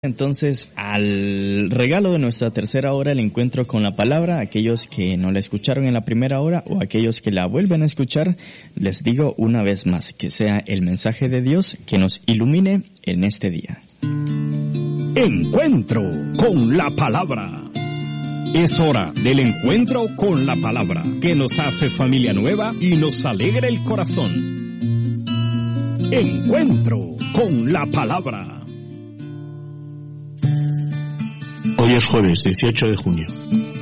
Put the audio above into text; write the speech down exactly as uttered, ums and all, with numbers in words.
Entonces, al regalo de nuestra tercera hora, el encuentro con la palabra, aquellos que no la escucharon en la primera hora o aquellos que la vuelven a escuchar, les digo una vez más, que sea el mensaje de Dios que nos ilumine en este día. Encuentro con la palabra. Es hora del encuentro con la palabra, que nos hace familia nueva y nos alegra el corazón. Encuentro con la palabra. Hoy es jueves dieciocho de junio.